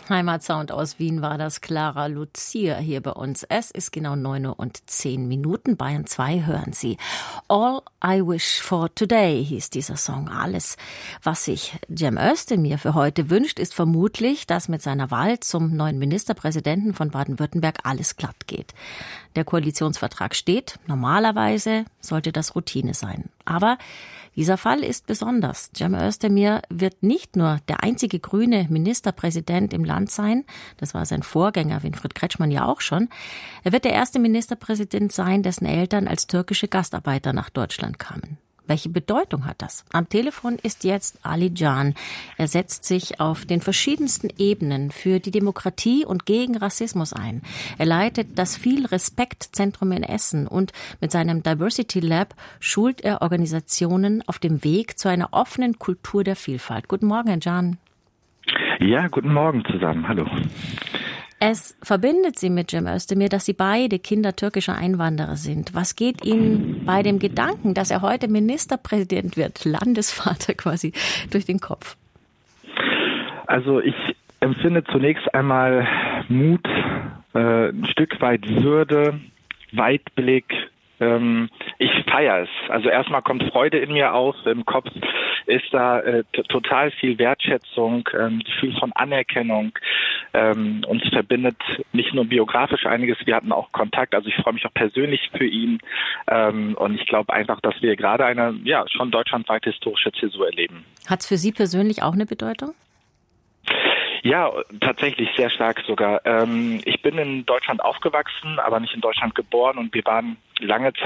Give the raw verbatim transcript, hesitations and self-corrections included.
Heimatsound aus Wien war das. Clara Lucia hier bei uns. Es ist genau neun Uhr und zehn Minuten. Bayern zwei hören Sie. All I Wish for Today hieß dieser Song. Alles, was sich Cem Özdemir für heute wünscht, ist vermutlich, dass mit seiner Wahl zum neuen Ministerpräsidenten von Baden-Württemberg alles glatt geht. Der Koalitionsvertrag steht. Normalerweise sollte das Routine sein. Aber dieser Fall ist besonders. Cem Özdemir wird nicht nur der einzige grüne Ministerpräsident im Land sein, das war sein Vorgänger Winfried Kretschmann ja auch schon, er wird der erste Ministerpräsident sein, dessen Eltern als türkische Gastarbeiter nach Deutschland kamen. Welche Bedeutung hat das? Am Telefon ist jetzt Ali Can. Er setzt sich auf den verschiedensten Ebenen für die Demokratie und gegen Rassismus ein. Er leitet das Viel-Respekt-Zentrum in Essen und mit seinem Diversity Lab schult er Organisationen auf dem Weg zu einer offenen Kultur der Vielfalt. Guten Morgen, Herr Can. Ja, guten Morgen zusammen. Hallo. Es verbindet Sie mit Cem Özdemir, dass Sie beide Kinder türkischer Einwanderer sind. Was geht Ihnen bei dem Gedanken, dass er heute Ministerpräsident wird, Landesvater quasi, durch den Kopf? Also ich empfinde zunächst einmal Mut, äh, ein Stück weit Würde, Weitblick. Ähm, ich feiere es. Also erstmal kommt Freude in mir auf. Im Kopf ist da äh, t- total viel Wertschätzung, ähm, Gefühl von Anerkennung. Ähm, uns verbindet nicht nur biografisch einiges, wir hatten auch Kontakt. Also ich freue mich auch persönlich für ihn. Ähm, und ich glaube einfach, dass wir gerade eine ja schon deutschlandweit historische Zäsur erleben. Hat es für Sie persönlich auch eine Bedeutung? Ja, tatsächlich sehr stark sogar. Ähm, ich bin in Deutschland aufgewachsen, aber nicht in Deutschland geboren und wir waren lange